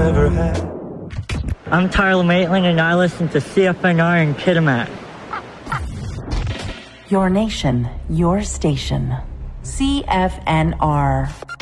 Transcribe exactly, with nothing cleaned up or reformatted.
ever had. I'm Tyler Maitland, and I listen to C F N R in Kitimat. Your nation, your station. C F N R.